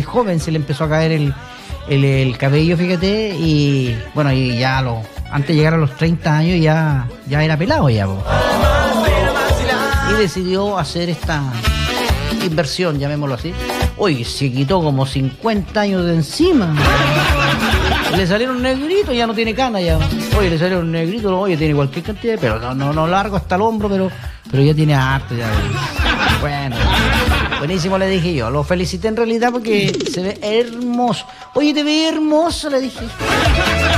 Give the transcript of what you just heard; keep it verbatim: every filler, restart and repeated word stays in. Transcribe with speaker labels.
Speaker 1: joven se le empezó a caer el, el, el cabello, fíjate, y bueno, y ya lo, antes de llegar a los treinta años ya, ya era pelado ya, po. Y decidió hacer esta inversión, llamémoslo así. Oye, se quitó como cincuenta años de encima. Le salieron negritos, ya no tiene cana ya. Oye, le salieron negritos, oye, tiene cualquier cantidad, pero no, no, no largo hasta el hombro, pero, pero ya tiene harto ya. Bueno, buenísimo, le dije yo. Lo felicité en realidad porque se ve hermoso. Oye, te ve hermoso, le dije.